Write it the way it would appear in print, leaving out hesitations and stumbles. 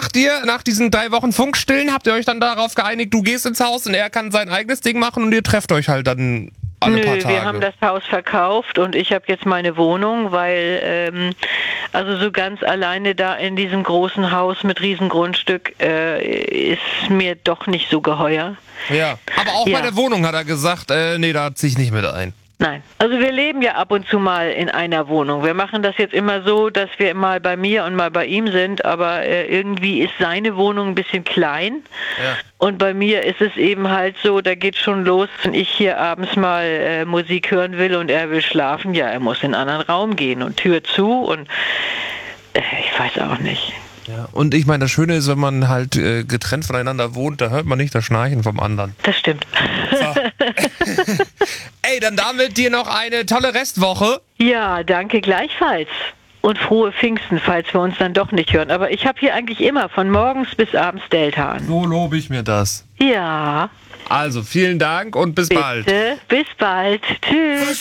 macht ihr nach diesen 3 Wochen Funkstillen? Habt ihr euch dann darauf geeinigt, du gehst ins Haus und er kann sein eigenes Ding machen und ihr trefft euch halt dann alle paar Tage? Wir haben das Haus verkauft und ich habe jetzt meine Wohnung, weil also so ganz alleine da in diesem großen Haus mit Riesengrundstück ist mir doch nicht so geheuer. Ja, aber auch bei der Wohnung hat er gesagt, nee, da zieh ich nicht mit ein. Nein, also wir leben ja ab und zu mal in einer Wohnung. Wir machen das jetzt immer so, dass wir mal bei mir und mal bei ihm sind, aber irgendwie ist seine Wohnung ein bisschen klein. Ja. Und bei mir ist es eben halt so, da geht schon los, wenn ich hier abends mal Musik hören will und er will schlafen, ja, er muss in einen anderen Raum gehen und Tür zu und ich weiß auch nicht. Ja, und ich meine, das Schöne ist, wenn man halt getrennt voneinander wohnt, da hört man nicht das Schnarchen vom anderen. Das stimmt. So. Ey, dann damit dir noch eine tolle Restwoche. Ja, danke gleichfalls. Und frohe Pfingsten, falls wir uns dann doch nicht hören. Aber ich habe hier eigentlich immer von morgens bis abends Delta an. So lobe ich mir das. Ja. Also, vielen Dank und bis bald. Bis bald. Tschüss.